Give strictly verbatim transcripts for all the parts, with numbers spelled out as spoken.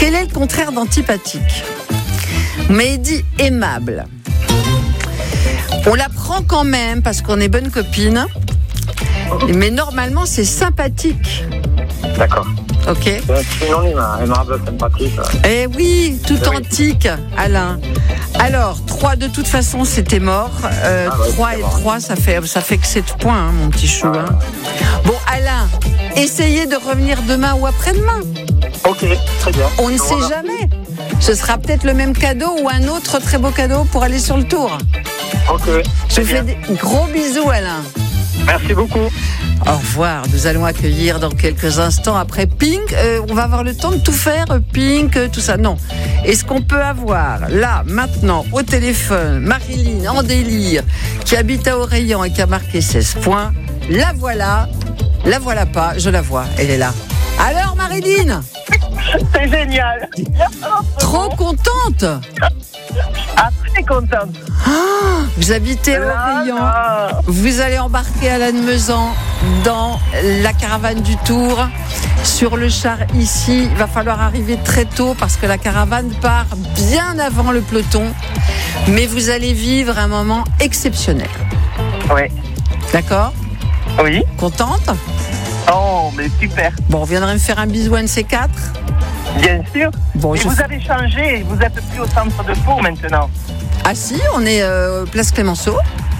Quel est le contraire d'antipathique? Vous m'avez dit aimable. On la prend quand même parce qu'on est bonne copine. Mais normalement, c'est sympathique. D'accord. Ok. Euh, synonyme, aimable, sympathique. Eh oui, tout oui. antique, Alain. Alors, trois, de toute façon, c'était mort. Euh, Ah ouais, trois c'est et mort. trois, ça fait, ça fait que sept points, hein, mon petit chou. Ah. Hein. Bon, Alain, essayez de revenir demain ou après-demain. Ok, très bien. On ne Je vous sait remercie. jamais. Ce sera peut-être le même cadeau ou un autre très beau cadeau pour aller sur le tour. Ok, Je très vous fais bien. des gros bisous, Alain. Merci beaucoup. Au revoir. Nous allons accueillir dans quelques instants après Pink. Euh, on va avoir le temps de tout faire, euh, Pink, euh, tout ça. Non. Est-ce qu'on peut avoir là, maintenant, au téléphone, Marilyn en délire, qui habite à Oraillan et qui a marqué seize points. La voilà. La voilà pas. Je la vois. Elle est là. Alors, Marilyn, C'est génial. trop contente. Ah, très contente. Vous habitez à Là, Oraillan. là. Vous allez embarquer à Lannemezan dans la caravane du Tour. Sur le char ici, il va falloir arriver très tôt parce que la caravane part bien avant le peloton. Mais vous allez vivre un moment exceptionnel. Oui. D'accord? Oui. Contente? Oh, mais super. Bon, on viendrait me faire un bisou, un de ces quatre. Bien sûr. Bon, Et je... vous avez changé. Vous êtes plus au centre de Pau maintenant. Ah si, on est euh, place Clémenceau.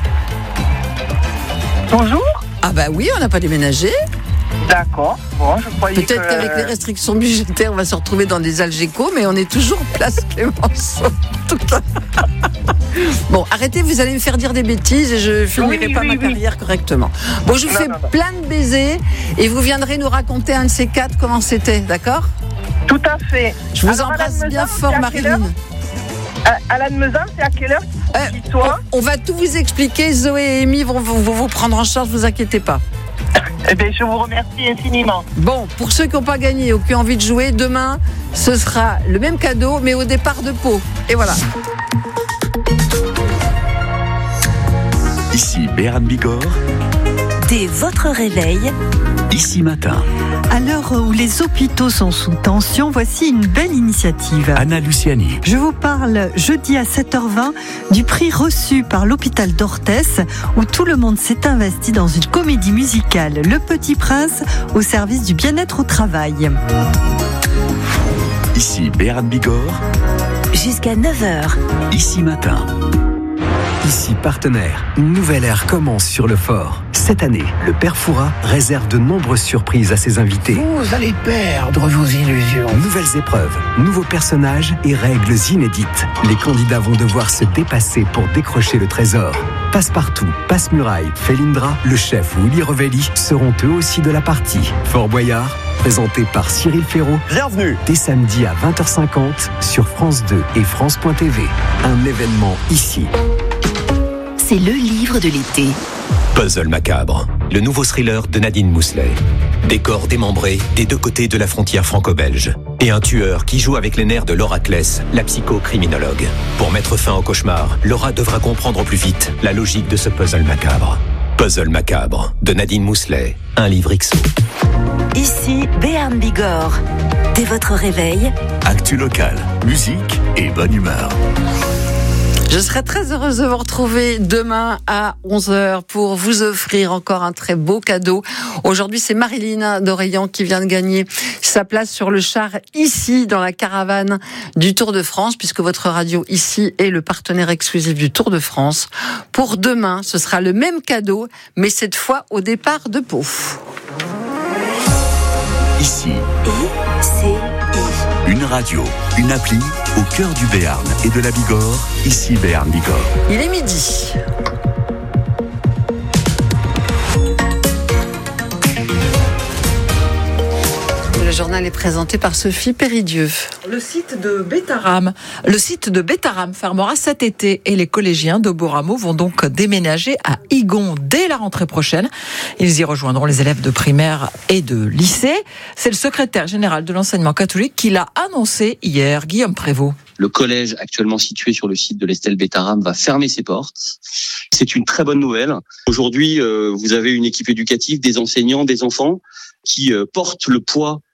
Toujours? Ah bah oui, on n'a pas déménagé. D'accord. Bon, je croyais Peut-être que... qu'avec les restrictions budgétaires, on va se retrouver dans des Algeco, mais on est toujours place Clémenceau. En tout cas. Bon, arrêtez, vous allez me faire dire des bêtises et je finirai Oui, pas oui, ma oui. carrière correctement. Bon, je vous Non, fais non, non. plein de baisers et vous viendrez nous raconter un de ces quatre comment c'était, d'accord? Tout à fait. Je vous Alors, embrasse Alain bien Mezan, fort, c'est à quelle heure? Marilyn. À, à Lannemezan, c'est à quelle heure Euh, qu'il soit? on, on va tout vous expliquer. Zoé et Amy vont, vont- vont vous prendre en charge, vous inquiétez pas. Eh bien, je vous remercie infiniment. Bon, pour ceux qui n'ont pas gagné ou qui ont envie de jouer, demain, ce sera le même cadeau, mais au départ de Pau. Et voilà. Ici Béarn Bigorre, Dès votre réveil, ici matin. À l'heure où les hôpitaux sont sous tension, voici une belle initiative. Anna Luciani, Je vous parle jeudi à sept heures vingt du prix reçu par l'hôpital d'Orthès où tout le monde s'est investi dans une comédie musicale Le Petit Prince au service du bien-être au travail. ici Béarn Bigorre, jusqu'à neuf heures. ici matin. Ici Partenaire, une nouvelle ère commence sur le fort. Cette année, le Père Fouras réserve de nombreuses surprises à ses invités. Vous allez perdre vos illusions. Nouvelles épreuves, nouveaux personnages et règles inédites. Les candidats vont devoir se dépasser pour décrocher le trésor. Passe-Partout, Passe-Muraille, Felindra, le chef ou Uli Revelli seront eux aussi de la partie. Fort Boyard, présenté par Cyril Ferraud. Bienvenue. Dès samedi à vingt heures cinquante sur France deux et France point T V. Un événement ici. C'est le livre de l'été. Puzzle macabre, le nouveau thriller de Nadine Mousselet. Décor démembré des deux côtés de la frontière franco-belge. Et un tueur qui joue avec les nerfs de Laura Kless, la psychocriminologue. Pour mettre fin au cauchemar, Laura devra comprendre au plus vite la logique de ce puzzle macabre. Puzzle macabre, de Nadine Mousselet, un livre X O. Ici Béarn Bigorre. Dès votre réveil, Actu locale, musique et bonne humeur. Je serai très heureuse de vous retrouver demain à onze heures pour vous offrir encore un très beau cadeau. Aujourd'hui, c'est Marilyn d'Oreillan qui vient de gagner sa place sur le char ici, dans la caravane du Tour de France, puisque votre radio ici est le partenaire exclusif du Tour de France. Pour demain, ce sera le même cadeau, mais cette fois au départ de Pau. Ici, I C I. une radio, une appli au cœur du Béarn et de la Bigorre. Ici Béarn Bigorre. Il est midi. Le journal est présenté par Sophie Péridieu. Le site de Bétaram, le site de Bétaram fermera cet été et les collégiens d'Oboramo vont donc déménager à Igon dès la rentrée prochaine. Ils y rejoindront les élèves de primaire et de lycée. C'est le secrétaire général de l'enseignement catholique qui l'a annoncé hier, Guillaume Prévost. Le collège actuellement situé sur le site de l'Estelle Bétaram va fermer ses portes. C'est une très bonne nouvelle. Aujourd'hui, euh, vous avez une équipe éducative, des enseignants, des enfants qui euh, portent le poids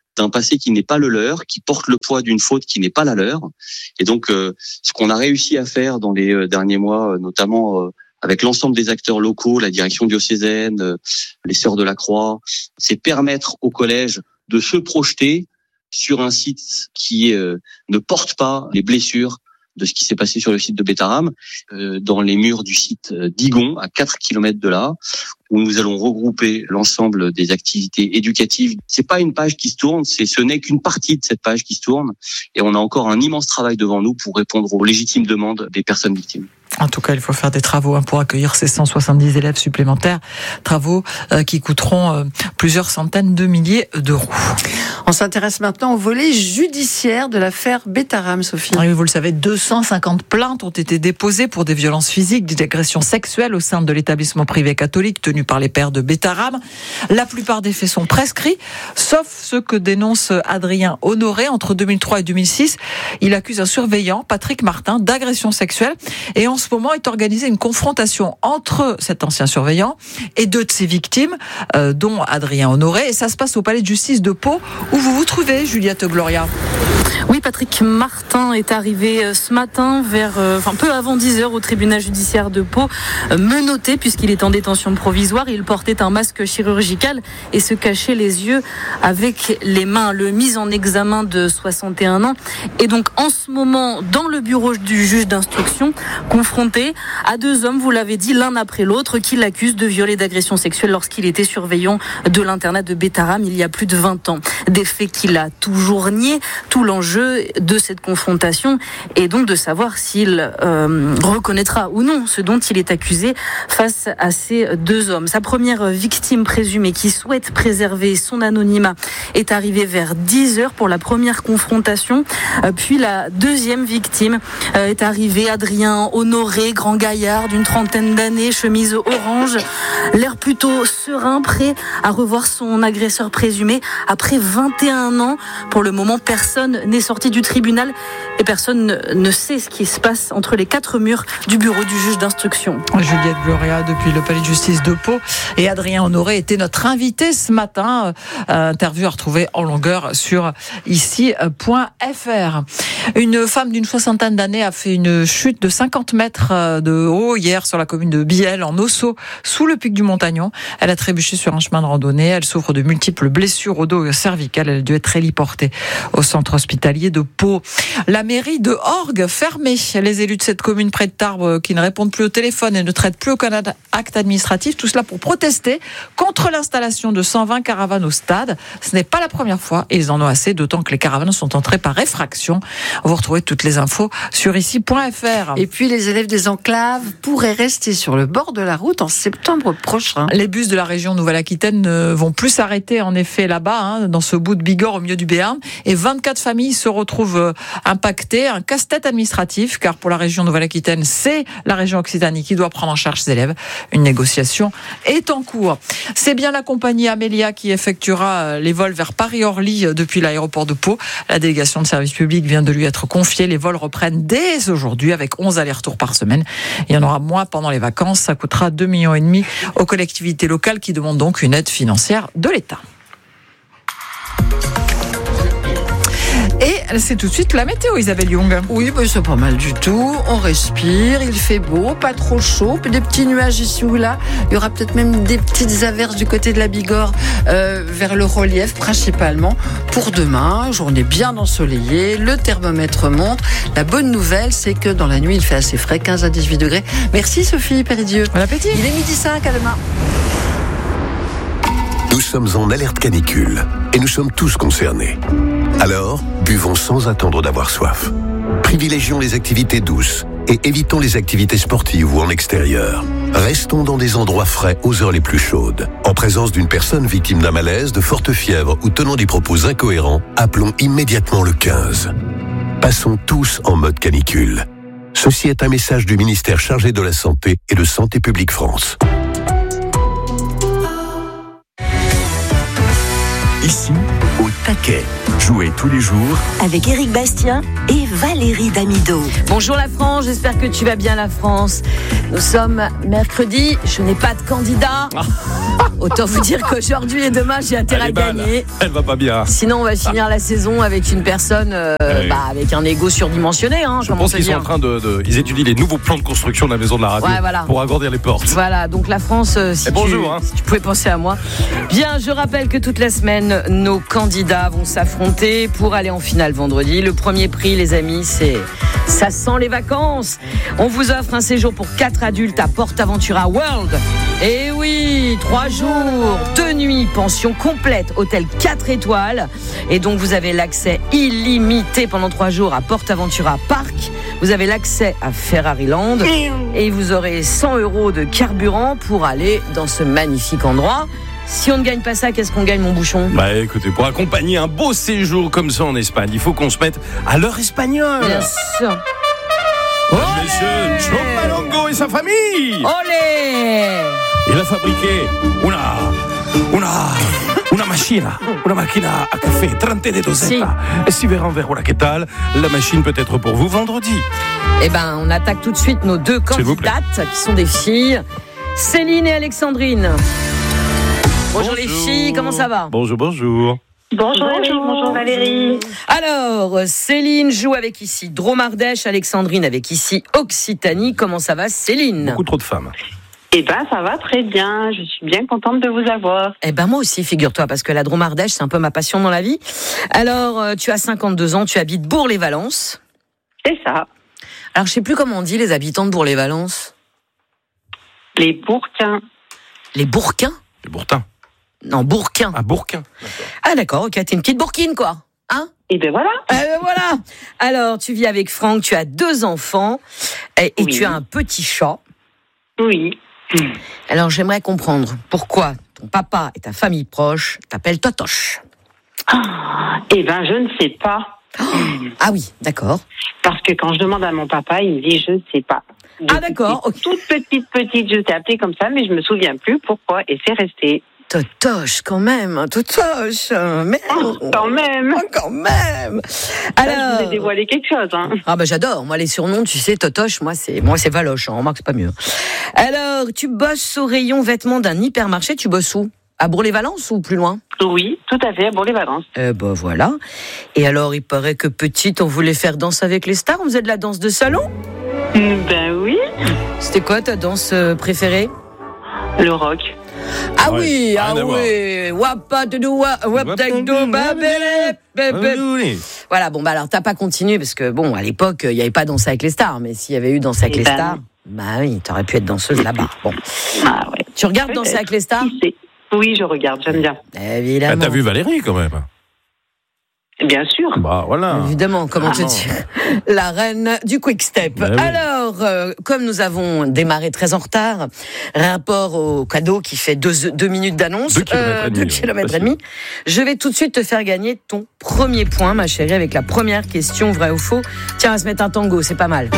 d'un passé qui n'est pas le leur, qui porte le poids d'une faute qui n'est pas la leur. Et donc, euh, ce qu'on a réussi à faire dans les euh, derniers mois, notamment euh, avec l'ensemble des acteurs locaux, la direction diocésaine, euh, les Sœurs de la Croix, c'est permettre au collège de se projeter sur un site qui euh, ne porte pas les blessures de ce qui s'est passé sur le site de Bétarame, euh, dans les murs du site d'Igon, à quatre kilomètres de là, où nous allons regrouper l'ensemble des activités éducatives. C'est pas une page qui se tourne, c'est, ce n'est qu'une partie de cette page qui se tourne, et on a encore un immense travail devant nous pour répondre aux légitimes demandes des personnes victimes. En tout cas, il faut faire des travaux hein, pour accueillir ces cent soixante-dix élèves supplémentaires, travaux euh, qui coûteront euh, plusieurs centaines de milliers d'euros. On s'intéresse maintenant au volet judiciaire de l'affaire Bétarame, Sophie. Oui, vous le savez, deux cent cinquante plaintes ont été déposées pour des violences physiques, des agressions sexuelles au sein de l'établissement privé catholique tenu par les pères de Bétarame. La plupart des faits sont prescrits, sauf ceux que dénonce Adrien Honoré. Entre deux mille trois et deux mille six, il accuse un surveillant, Patrick Martin, d'agression sexuelle. Et en ce moment est organisée une confrontation entre cet ancien surveillant et deux de ses victimes, euh, dont Adrien Honoré. Et ça se passe au palais de justice de Pau, où vous vous trouvez, Juliette Gloria. Oui, Patrick Martin est arrivé ce matin, vers, euh, enfin, peu avant dix heures, au tribunal judiciaire de Pau, euh, menotté puisqu'il est en détention provisoire. Il portait un masque chirurgical et se cachait les yeux avec les mains. Le mis en examen de soixante et un ans est donc en ce moment dans le bureau du juge d'instruction, confronté à deux hommes, vous l'avez dit, l'un après l'autre, qui l'accusent de viol et d'agression sexuelle lorsqu'il était surveillant de l'internat de Bétarame il y a plus de vingt ans. Des faits qu'il a toujours niés. Tout l'enjeu de cette confrontation est donc de savoir s'il euh, reconnaîtra ou non ce dont il est accusé face à ces deux hommes. Sa première victime présumée, qui souhaite préserver son anonymat, est arrivée vers dix heures pour la première confrontation. Euh, puis la deuxième victime euh, est arrivée, Adrien Honoré, grand gaillard d'une trentaine d'années, chemise orange, l'air plutôt serein, prêt à revoir son agresseur présumé après vingt et un ans. Pour le moment, personne n'est sorti du tribunal et personne ne sait ce qui se passe entre les quatre murs du bureau du juge d'instruction. Juliette Gloria depuis le palais de justice de Pau, et Adrien Honoré était notre invité ce matin. Euh, interview à retrouver en longueur sur ici point f r. Une femme d'une soixantaine d'années a fait une chute de cinquante mètres de haut hier sur la commune de Biel en Ossau, sous le pic du Montagnon. Elle a trébuché sur un chemin de randonnée. Elle souffre de multiples blessures au dos cervical. Elle a dû être héliportée au centre hospitalier de Pau. La mairie de Orgues fermée. Les élus de cette commune près de Tarbes qui ne répondent plus au téléphone et ne traitent plus aucun acte administratif. Tout cela pour protester contre l'installation de cent vingt caravanes au stade. Ce n'est pas la première fois et ils en ont assez, d'autant que les caravanes sont entrées par effraction. Vous retrouvez toutes les infos sur ici point f r. Et puis les élèves des enclaves pourraient rester sur le bord de la route en septembre prochain. Les bus de la région Nouvelle-Aquitaine ne vont plus s'arrêter en effet là-bas, hein, dans ce bout de Bigorre au milieu du Béarn. Et vingt-quatre familles se retrouvent impactées. Un casse-tête administratif, car pour la région Nouvelle-Aquitaine, c'est la région Occitanie qui doit prendre en charge ses élèves. Une négociation est en cours. C'est bien la compagnie Amelia qui effectuera les vols vers Paris-Orly depuis l'aéroport de Pau. La délégation de service public vient de lui être confiée. Les vols reprennent dès aujourd'hui avec onze allers-retours par semaine. Il y en aura moins pendant les vacances. Ça coûtera deux millions et demi aux collectivités locales qui demandent donc une aide financière de l'État. Et c'est tout de suite la météo, Isabelle Young. Oui, bah c'est pas mal du tout. On respire, il fait beau, pas trop chaud, puis des petits nuages ici ou là. Il y aura peut-être même des petites averses du côté de la Bigorre euh, vers le relief principalement. Pour demain, journée bien ensoleillée, le thermomètre monte. La bonne nouvelle, c'est que dans la nuit, il fait assez frais, quinze à dix-huit degrés. Merci Sophie Péridieu. Bon appétit. Il est midi cinq, à demain. Nous sommes en alerte canicule et nous sommes tous concernés. Alors, buvons sans attendre d'avoir soif. Privilégions les activités douces et évitons les activités sportives ou en extérieur. Restons dans des endroits frais aux heures les plus chaudes. En présence d'une personne victime d'un malaise, de forte fièvre ou tenant des propos incohérents, appelons immédiatement le quinze. Passons tous en mode canicule. Ceci est un message du ministère chargé de la Santé et de Santé publique France. Ici, au taquet. Jouez tous les jours avec Éric Bastien et Valérie Damido. Bonjour la France, j'espère que tu vas bien la France. Nous sommes mercredi, je n'ai pas de candidat. Autant vous dire qu'aujourd'hui et demain, j'ai intérêt à gagner. Elle va pas bien. Sinon, on va finir la saison avec une personne euh, oui. bah, avec un ego surdimensionné. Hein, je pense qu'ils sont en train de, de... Ils étudient les nouveaux plans de construction de la maison de la radio ouais, voilà. pour agrandir les portes. Voilà, donc la France, euh, si, tu, bonjour, hein. si tu pouvais penser à moi. Bien, je rappelle que toute la semaine, nos candidats vont s'affronter pour aller en finale vendredi. Le premier prix, les amis, c'est ça sent les vacances. On vous offre un séjour pour quatre adultes à PortAventura World. Et oui, trois jours, deux nuits, pension complète, hôtel quatre étoiles. Et donc, vous avez l'accès illimité pendant trois jours à PortAventura Park. Vous avez l'accès à Ferrariland. Et vous aurez cent euros de carburant pour aller dans ce magnifique endroit. Si on ne gagne pas ça, qu'est-ce qu'on gagne, mon bouchon ? Bah écoutez, pour accompagner un beau séjour comme ça en Espagne, il faut qu'on se mette à l'heure espagnole. Bien sûr. Monsieur John Malongo et sa famille. Olé! Il a fabriqué una, una, una machina, una machina à café, trente de dosetta. Et si verrons vers voilà, que tal, la machine peut être pour vous vendredi. Eh ben, on attaque tout de suite nos deux candidates qui sont des filles, Céline et Alexandrine. Bonjour, bonjour les filles, comment ça va ? Bonjour, bonjour. Bonjour, bonjour, bonjour Valérie. Alors, Céline joue avec ici Dromardèche, Alexandrine avec ici Occitanie. Comment ça va, Céline ? Beaucoup trop de femmes. Eh ben, ça va très bien. Je suis bien contente de vous avoir. Eh ben, moi aussi, figure-toi, parce que la Dromardèche, c'est un peu ma passion dans la vie. Alors, euh, tu as cinquante-deux ans, tu habites Bourg-les-Valences. C'est ça. Alors, je sais plus comment on dit les habitants de Bourg-les-Valences. Les Bourquins. Les Bourquins ? Les Bourquins. Non, Bourquin. Ah, Bourquin. D'accord. Ah, d'accord, ok, t'es une petite Bourquine, quoi. Hein ? Et ben voilà. Eh ben voilà. Alors, tu vis avec Franck, tu as deux enfants et, et oui. tu as un petit chat. Oui. Alors, j'aimerais comprendre pourquoi ton papa et ta famille proche t'appellent Totoche. Ah, eh ben, je ne sais pas. Oh. Ah oui, d'accord. Parce que quand je demande à mon papa, il me dit je ne sais pas. Depuis ah d'accord. Okay. Toute petite, petite, je t'ai appelée comme ça, mais je me souviens plus pourquoi, et c'est resté. Totoche, quand même, Totoche, merde. Oh, quand même. Oh, quand même. Alors, là, je vous ai dévoilé quelque chose, hein. Ah bah j'adore, moi les surnoms, tu sais, Totoche, moi c'est, moi c'est Valoche, hein. Remarque c'est pas mieux. Alors, tu bosses au rayon vêtements d'un hypermarché, tu bosses où ? À Bourg-les-Valences ou plus loin ? Oui, tout à fait, à Bourg-les-Valences. Eh ben voilà. Et alors, il paraît que petite, on voulait faire danse avec les stars, on faisait de la danse de salon ? Ben oui. C'était quoi ta danse préférée ? Le rock. Ah ouais, oui, ah oui. Wapa de wa wap de babele. Voilà, bon bah alors t'as pas continué parce que bon, à l'époque, il y avait pas Danse avec les stars, mais s'il y avait eu Danse avec les ben stars, bah oui, t'aurais pu être danseuse là-bas. Bon. Ah ouais. Tu regardes Danse avec les stars ? Oui, je regarde, j'aime bien. Évidemment. Ah, t'as vu Valérie quand même ? Bien sûr. Bah voilà. Évidemment, comment ah, te dire, la reine du quick step. Bah, oui. Alors, euh, comme nous avons démarré très en retard, rapport au cadeau qui fait deux, deux minutes d'annonce, deux kilomètres, euh, et, demi, deux kilomètres et demi, je vais tout de suite te faire gagner ton premier point, ma chérie, avec la première question, vrai ou faux. Tiens, on va se mettre un tango, c'est pas mal.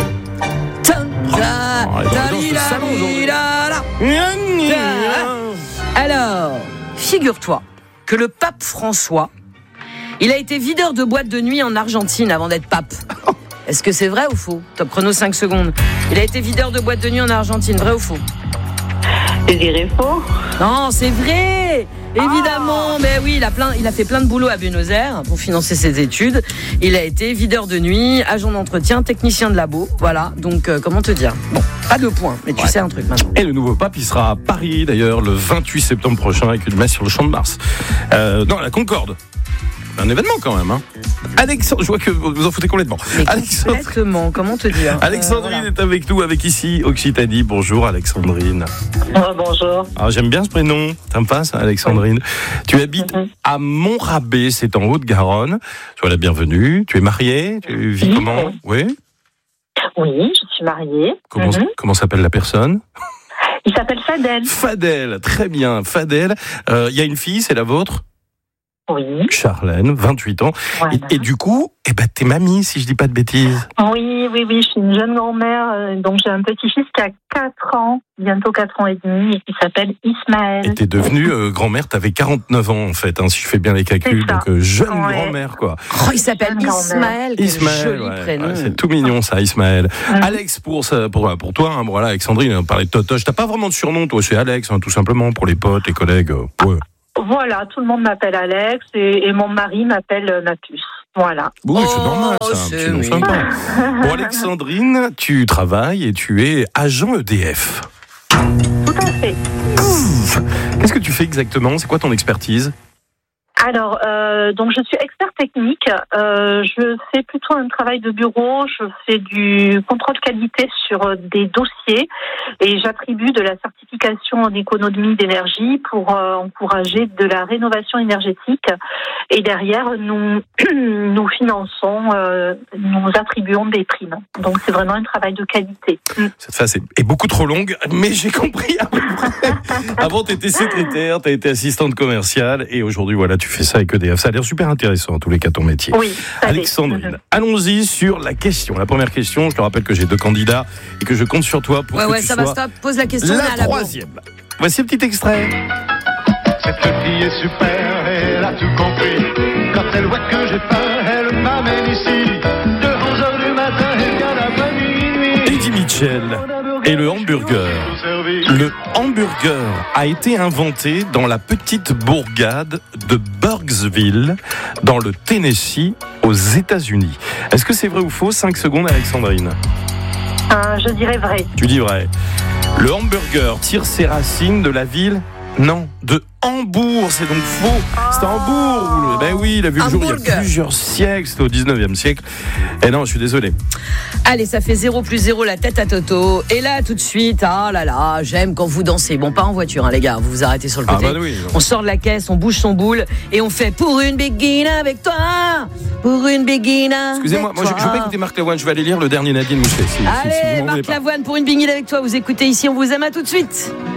Alors, figure-toi que le pape François, il a été videur de boîte de nuit en Argentine avant d'être pape. Est-ce que c'est vrai ou faux ? Top chrono cinq secondes. Il a été videur de boîte de nuit en Argentine, vrai ou faux ? Je dirais faux. Non, c'est vrai ! Évidemment, mais oui, il a, plein, il a fait plein de boulot à Buenos Aires pour financer ses études. Il a été videur de nuit, agent d'entretien, technicien de labo. Voilà, donc euh, comment te dire ? Bon, pas de points, mais tu ouais. sais un truc maintenant. Et le nouveau pape, il sera à Paris d'ailleurs le vingt-huit septembre prochain avec une messe sur le Champ de Mars. Euh, non, à la Concorde. Un événement quand même, hein. Alexandre, je vois que vous en foutez complètement. Alexandre... Complètement, comment te dire ? Alexandrine euh, voilà. est avec nous, avec ici Occitanie. Bonjour Alexandrine. Oh, bonjour. Ah, j'aime bien ce prénom. T'aimes pas ça, Alexandrine ? Oui. Tu habites mm-hmm. à Montrabé, c'est en Haute-Garonne. Sois la bienvenue. Tu es mariée ? Tu vis oui. comment ? Oui. Oui, je suis mariée. Comment, mm-hmm. comment s'appelle la personne ? Il s'appelle Fadel. Fadel, très bien. Fadel, il euh, y a une fille, c'est la vôtre ? Oui. Charlène, vingt-huit ans. Voilà. Et, et du coup, eh ben, t'es mamie, si je dis pas de bêtises. Oui, oui, oui, je suis une jeune grand-mère, euh, donc j'ai un petit-fils qui a quatre ans, bientôt quatre ans et demi, et qui s'appelle Ismaël. Et t'es devenue euh, grand-mère, t'avais quarante-neuf ans en fait, hein, si je fais bien les calculs, donc euh, jeune ouais. grand-mère quoi. Oh, il s'appelle Ismaël, quel Ismaël, joli ouais, prénom. Ouais, c'est tout mignon ça, Ismaël. Mmh. Alex, pour, ça, pour, pour toi, hein, voilà, Alexandrine, on parlait de Totoche, t'as pas vraiment de surnom, toi, c'est Alex, hein, tout simplement, pour les potes, les collègues, euh, ouais. Voilà, tout le monde m'appelle Alex et, et mon mari m'appelle euh, ma puce. Voilà. Oui, c'est oh, normal, c'est un petit nom sympa. Bon, Alexandrine, tu travailles et tu es agent E D F. Tout à fait. Qu'est-ce que tu fais exactement ? C'est quoi ton expertise ? Alors, euh, donc je suis expert technique. Euh, je fais plutôt un travail de bureau. Je fais du contrôle qualité sur des dossiers et j'attribue de la certification en économie d'énergie pour euh, encourager de la rénovation énergétique. Et derrière, nous nous finançons, euh, nous attribuons des primes. Donc c'est vraiment un travail de qualité. Cette phase est, est beaucoup trop longue, mais j'ai compris à peu près. Avant, tu étais secrétaire, tu as été assistante commerciale et aujourd'hui, voilà, tu fais ça avec E D F. Ça a l'air super intéressant, en tous les cas, ton métier. Oui, Alexandrine, mmh. allons-y sur la question. La première question, je te rappelle que j'ai deux candidats et que je compte sur toi pour ouais, que ouais, tu ça sois va, stop. Pose la question. La, la troisième. Voici un petit extrait. Cette fille est super, elle a tout compris. Quand elle voit que j'ai faim, elle m'amène ici. De onze heures du matin jusqu'à l'après minuit. Eddie Mitchell et le hamburger. Le hamburger a été inventé dans la petite bourgade de Burksville, dans le Tennessee, aux États-Unis. Est-ce que c'est vrai ou faux ? cinq secondes, Alexandrine. Euh, je dirais vrai. Tu dis vrai. Le hamburger tire ses racines de la ville ? Non, de Hambourg, c'est donc faux. C'est Hambourg. Ben oui, il a vu le jour il y a plusieurs siècles, c'était au dix-neuvième siècle. Et non, je suis désolé. Allez, ça fait zéro plus zéro la tête à Toto. Et là, tout de suite, ah là là, j'aime quand vous dansez. Bon, pas en voiture, hein, les gars, vous vous arrêtez sur le côté. Ah bah oui, on sort de la caisse, on bouge son boule et on fait pour une béguine avec toi. Pour une béguine. Excusez-moi, moi, je, je vais pas écouter Marc Lavoine, je vais aller lire le dernier Nadine Mousselet. Si, Allez, si, si Marc Lavoine, pour une béguine avec toi. Vous écoutez ici, on vous aime, à tout de suite.